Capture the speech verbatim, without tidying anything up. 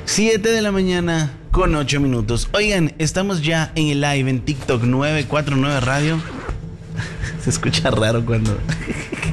siete de la mañana con ocho minutos. Oigan, estamos ya en el live en TikTok nueve cuatro nueve Radio. Se escucha raro cuando...